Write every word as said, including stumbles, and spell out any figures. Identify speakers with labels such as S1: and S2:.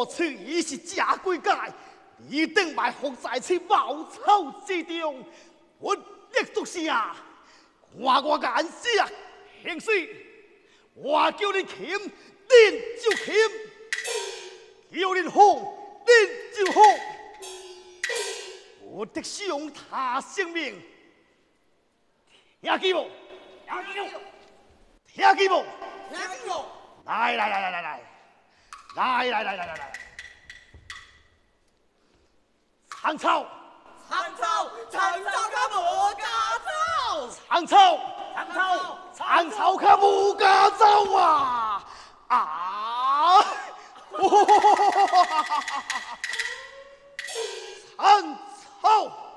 S1: 我此已是假鬼界，你等埋伏在此茅草之中，我一足声，看我眼色行事，我叫你擒，恁就擒；叫你放，恁就放。我的伤他性命，听见无？听见无？听见无？
S2: 听见无？
S1: 来来来来来来，来来来来来来，长草，
S2: 长草，长草可无家走，
S1: 长草，
S2: 长草，
S1: 长草可无家走啊！啊！长草。